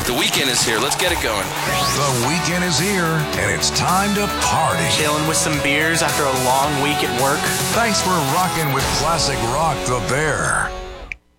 The weekend is here. Let's get it going. The weekend is here, and it's time to party. Chilling with some beers after a long week at work. Thanks for rocking with Classic Rock the Bear.